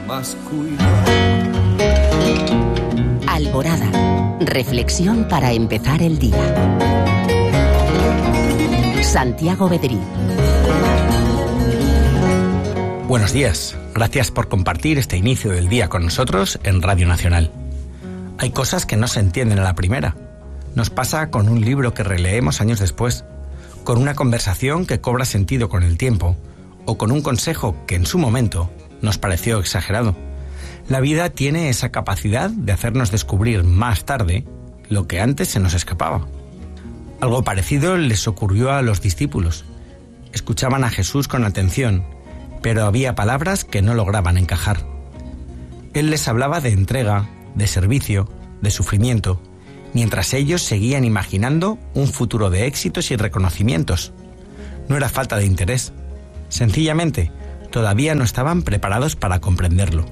más cuidado. Alborada. Reflexión para empezar el día. Santiago Bedrí. Buenos días. Gracias por compartir este inicio del día con nosotros en Radio Nacional. Hay cosas que no se entienden a la primera. Nos pasa con un libro que releemos años después, con una conversación que cobra sentido con el tiempo, o con un consejo que en su momento nos pareció exagerado. La vida tiene esa capacidad de hacernos descubrir más tarde lo que antes se nos escapaba. Algo parecido les ocurrió a los discípulos. Escuchaban a Jesús con atención, pero había palabras que no lograban encajar. Él les hablaba de entrega, de servicio, de sufrimiento, mientras ellos seguían imaginando un futuro de éxitos y reconocimientos. No era falta de interés. Sencillamente, todavía no estaban preparados para comprenderlo.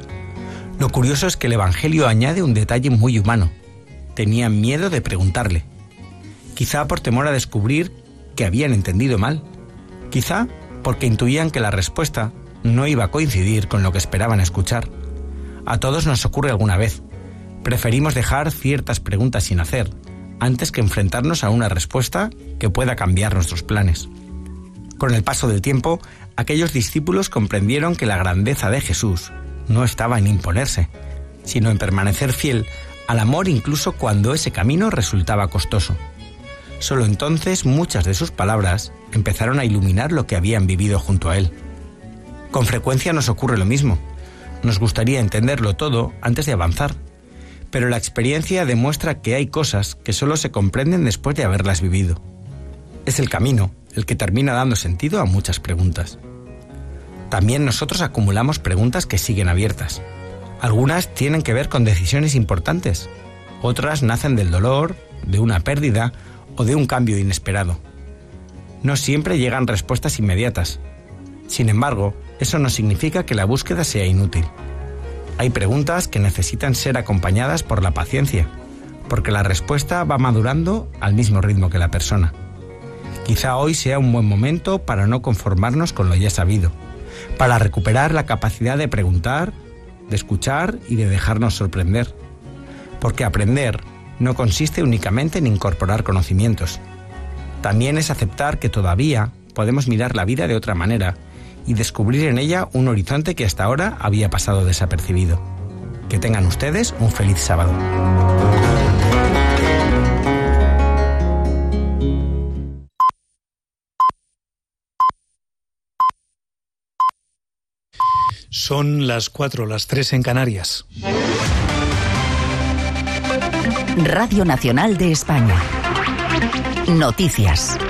Lo curioso es que el Evangelio añade un detalle muy humano. Tenían miedo de preguntarle. Quizá por temor a descubrir que habían entendido mal. Quizá porque intuían que la respuesta no iba a coincidir con lo que esperaban escuchar. A todos nos ocurre alguna vez. Preferimos dejar ciertas preguntas sin hacer, antes que enfrentarnos a una respuesta que pueda cambiar nuestros planes. Con el paso del tiempo, aquellos discípulos comprendieron que la grandeza de Jesús no estaba en imponerse, sino en permanecer fiel al amor incluso cuando ese camino resultaba costoso. Solo entonces muchas de sus palabras empezaron a iluminar lo que habían vivido junto a él. Con frecuencia nos ocurre lo mismo. Nos gustaría entenderlo todo antes de avanzar, pero la experiencia demuestra que hay cosas que solo se comprenden después de haberlas vivido. Es el camino el que termina dando sentido a muchas preguntas. También nosotros acumulamos preguntas que siguen abiertas. Algunas tienen que ver con decisiones importantes, otras nacen del dolor, de una pérdida o de un cambio inesperado. No siempre llegan respuestas inmediatas. Sin embargo, eso no significa que la búsqueda sea inútil. Hay preguntas que necesitan ser acompañadas por la paciencia, porque la respuesta va madurando al mismo ritmo que la persona. Quizá hoy sea un buen momento para no conformarnos con lo ya sabido, para recuperar la capacidad de preguntar, de escuchar y de dejarnos sorprender. Porque aprender no consiste únicamente en incorporar conocimientos. También es aceptar que todavía podemos mirar la vida de otra manera y descubrir en ella un horizonte que hasta ahora había pasado desapercibido. Que tengan ustedes un feliz sábado. Son las 4, las 3 en Canarias. Radio Nacional de España. Noticias.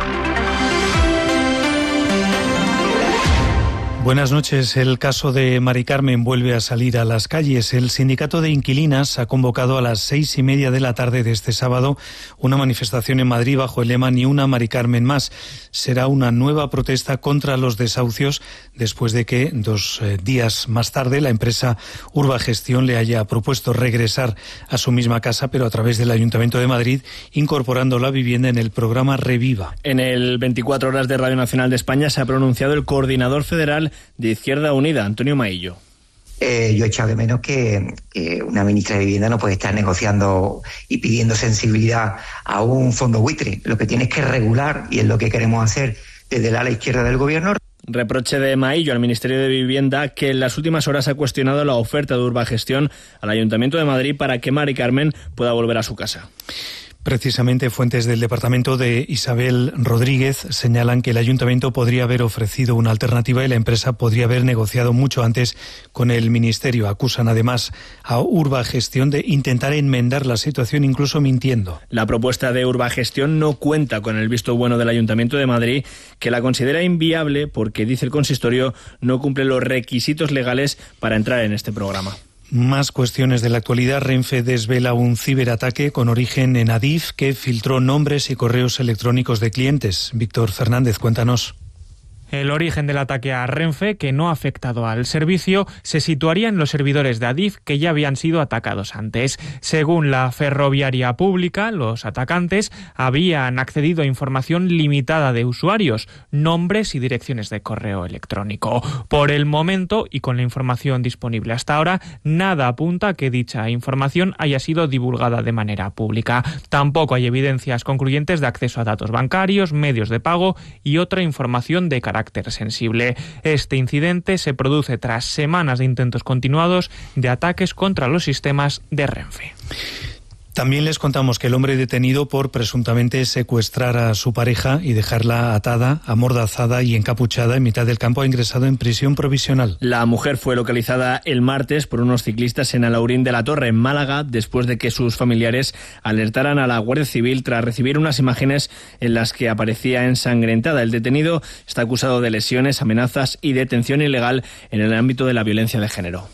Buenas noches. El caso de Mari Carmen vuelve a salir a las calles. El sindicato de inquilinas ha convocado a las 6:30 de la tarde de este sábado una manifestación en Madrid bajo el lema Ni una Mari Carmen más. Será una nueva protesta contra los desahucios después de que 2 días más tarde la empresa Urbagestión le haya propuesto regresar a su misma casa, pero a través del Ayuntamiento de Madrid, incorporando la vivienda en el programa Reviva. En el 24 horas de Radio Nacional de España se ha pronunciado el coordinador federal de Izquierda Unida, Antonio Maillo. Yo he echado de menos que una ministra de Vivienda no puede estar negociando y pidiendo sensibilidad a un fondo buitre. Lo que tiene es que regular, y es lo que queremos hacer desde el ala izquierda del Gobierno. Reproche de Maillo al Ministerio de Vivienda, que en las últimas horas ha cuestionado la oferta de Urbagestión al Ayuntamiento de Madrid para que Mari Carmen pueda volver a su casa. Precisamente fuentes del departamento de Isabel Rodríguez señalan que el ayuntamiento podría haber ofrecido una alternativa y la empresa podría haber negociado mucho antes con el ministerio. Acusan además a Urbagestión de intentar enmendar la situación incluso mintiendo. La propuesta de Urbagestión no cuenta con el visto bueno del Ayuntamiento de Madrid, que la considera inviable porque, dice el consistorio, no cumple los requisitos legales para entrar en este programa. Más cuestiones de la actualidad. Renfe desvela un ciberataque con origen en Adif que filtró nombres y correos electrónicos de clientes. Víctor Fernández, cuéntanos. El origen del ataque a Renfe, que no ha afectado al servicio, se situaría en los servidores de Adif que ya habían sido atacados antes. Según la ferroviaria pública, los atacantes habían accedido a información limitada de usuarios, nombres y direcciones de correo electrónico. Por el momento, y con la información disponible hasta ahora, nada apunta a que dicha información haya sido divulgada de manera pública. Tampoco hay evidencias concluyentes de acceso a datos bancarios, medios de pago y otra información de carácter sensible. Este incidente se produce tras semanas de intentos continuados de ataques contra los sistemas de Renfe. También les contamos que el hombre detenido por presuntamente secuestrar a su pareja y dejarla atada, amordazada y encapuchada en mitad del campo ha ingresado en prisión provisional. La mujer fue localizada el martes por unos ciclistas en Alaurín de la Torre, en Málaga, después de que sus familiares alertaran a la Guardia Civil tras recibir unas imágenes en las que aparecía ensangrentada. El detenido está acusado de lesiones, amenazas y detención ilegal en el ámbito de la violencia de género.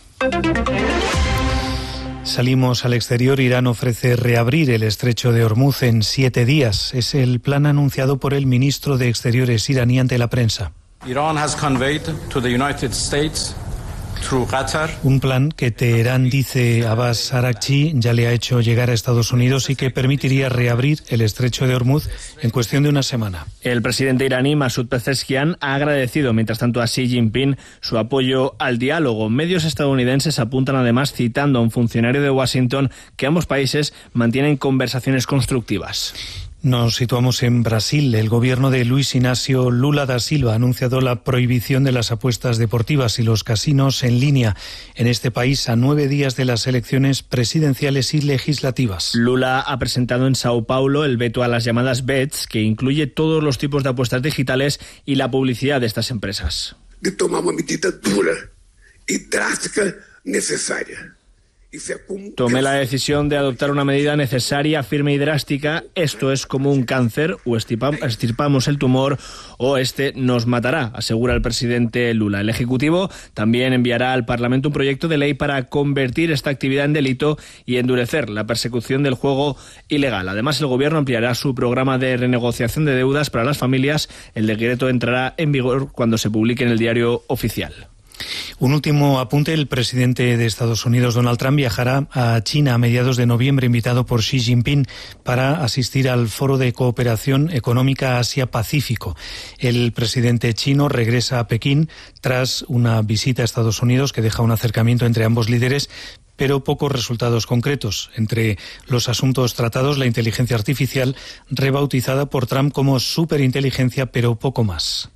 Salimos al exterior. Irán ofrece reabrir el estrecho de Hormuz en 7 días. Es el plan anunciado por el ministro de Exteriores iraní ante la prensa. Iran has conveyed to the United States through Qatar. Un plan que Teherán, dice Abbas Araghchi, ya le ha hecho llegar a Estados Unidos y que permitiría reabrir el estrecho de Hormuz en cuestión de una semana. El presidente iraní Masoud Pezeshkian ha agradecido, mientras tanto, a Xi Jinping su apoyo al diálogo. Medios estadounidenses apuntan además, citando a un funcionario de Washington, que ambos países mantienen conversaciones constructivas. Nos situamos en Brasil. El gobierno de Luis Inácio Lula da Silva ha anunciado la prohibición de las apuestas deportivas y los casinos en línea en este país a 9 días de las elecciones presidenciales y legislativas. Lula ha presentado en Sao Paulo el veto a las llamadas bets, que incluye todos los tipos de apuestas digitales y la publicidad de estas empresas. De tomar una medida dura y drástica necesaria. Tomé la decisión de adoptar una medida necesaria, firme y drástica. Esto es como un cáncer, o extirpamos el tumor o este nos matará, asegura el presidente Lula. El Ejecutivo también enviará al Parlamento un proyecto de ley para convertir esta actividad en delito y endurecer la persecución del juego ilegal. Además, el Gobierno ampliará su programa de renegociación de deudas para las familias. El decreto entrará en vigor cuando se publique en el Diario Oficial. Un último apunte. El presidente de Estados Unidos, Donald Trump, viajará a China a mediados de noviembre, invitado por Xi Jinping para asistir al Foro de Cooperación Económica Asia-Pacífico. El presidente chino regresa a Pekín tras una visita a Estados Unidos que deja un acercamiento entre ambos líderes, pero pocos resultados concretos. Entre los asuntos tratados, la inteligencia artificial, rebautizada por Trump como superinteligencia, pero poco más.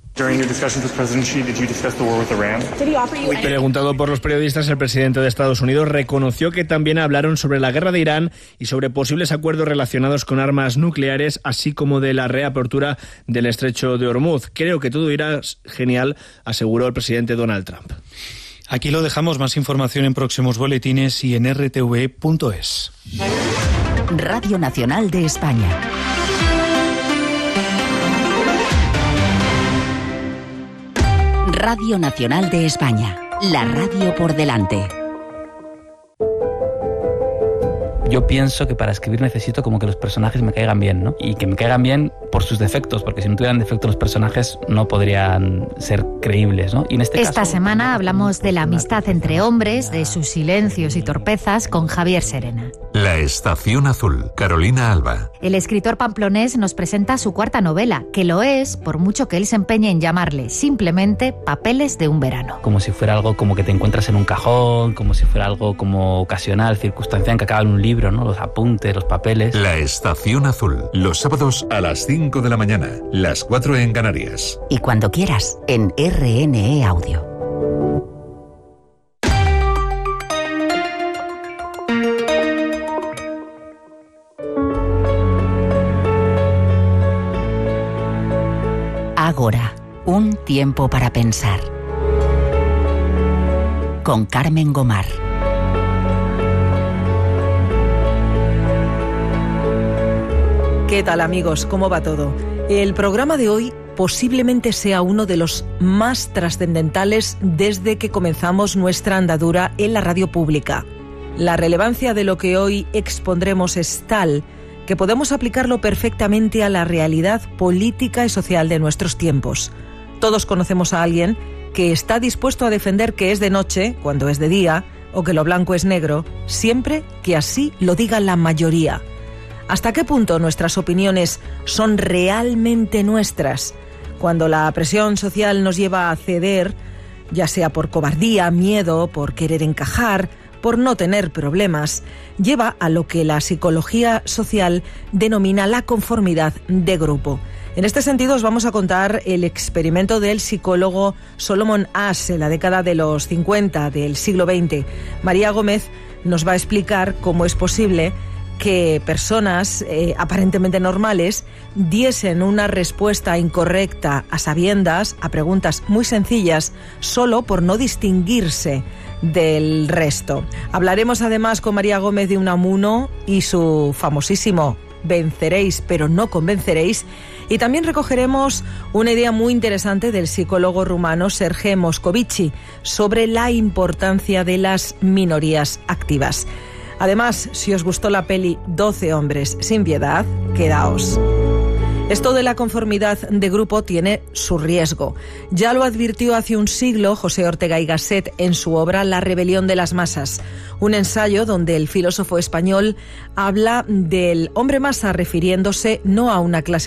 Preguntado por los periodistas, el presidente de Estados Unidos reconoció que también hablaron sobre la guerra de Irán y sobre posibles acuerdos relacionados con armas nucleares, así como de la reapertura del estrecho de Hormuz. Creo que todo irá genial, aseguró el presidente Donald Trump. Aquí lo dejamos. Más información en próximos boletines y en rtv.es. Radio Nacional de España. Radio Nacional de España, la radio por delante. Yo pienso que para escribir necesito como que los personajes me caigan bien, ¿no? Y que me caigan bien por sus defectos, porque si no tuvieran defectos los personajes no podrían ser creíbles, ¿no? Y en este Esta semana hablamos de la amistad entre hombres, de sus silencios y torpezas, con Javier Serena. La Estación Azul, Carolina Alba. El escritor pamplonés nos presenta su cuarta novela, que lo es por mucho que él se empeñe en llamarle simplemente Papeles de un verano. Como si fuera algo como que te encuentras en un cajón, como si fuera algo como ocasional, circunstancial, que acaba en un libro, ¿no? Los apuntes, los papeles. La Estación Azul, los sábados a las 5 de la mañana, las 4 en Canarias. Y cuando quieras, en RNE Audio. Ágora, un tiempo para pensar. Con Carmen Gomar. ¿Qué tal, amigos? ¿Cómo va todo? El programa de hoy posiblemente sea uno de los más trascendentales desde que comenzamos nuestra andadura en la radio pública. La relevancia de lo que hoy expondremos es tal que podemos aplicarlo perfectamente a la realidad política y social de nuestros tiempos. Todos conocemos a alguien que está dispuesto a defender que es de noche cuando es de día, o que lo blanco es negro, siempre que así lo diga la mayoría. ¿Hasta qué punto nuestras opiniones son realmente nuestras? Cuando la presión social nos lleva a ceder, ya sea por cobardía, miedo, por querer encajar, por no tener problemas, lleva a lo que la psicología social denomina la conformidad de grupo. En este sentido os vamos a contar el experimento del psicólogo Solomon Asch en la década de los 50 del siglo XX. María Gómez nos va a explicar cómo es posible que personas aparentemente normales diesen una respuesta incorrecta a sabiendas a preguntas muy sencillas solo por no distinguirse del resto. Hablaremos además con María Gómez de Unamuno y su famosísimo venceréis pero no convenceréis, y también recogeremos una idea muy interesante del psicólogo rumano Serge Moscovici sobre la importancia de las minorías activas. Además, si os gustó la peli 12 hombres sin piedad, quedaos. Esto de la conformidad de grupo tiene su riesgo. Ya lo advirtió hace un siglo José Ortega y Gasset en su obra La rebelión de las masas, un ensayo donde el filósofo español habla del hombre masa refiriéndose no a una clase